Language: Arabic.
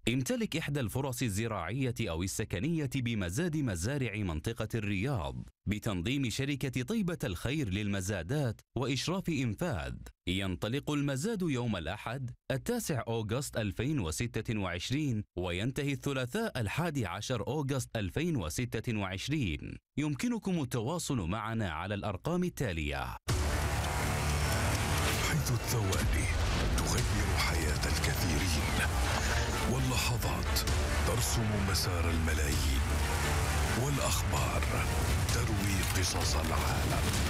امتلك إحدى الفرص الزراعية أو السكنية بمزاد مزارع منطقة الرياض بتنظيم شركة طيبة الخير للمزادات وإشراف إنفاذ. ينطلق المزاد يوم الأحد 9 أغسطس 2026 وينتهي الثلاثاء 11 أغسطس 2026. يمكنكم التواصل معنا على الأرقام التالية. حيث الثواني تغير حياة الكثيرين، واللحظات ترسم مسار الملايين، والأخبار تروي قصص العالم.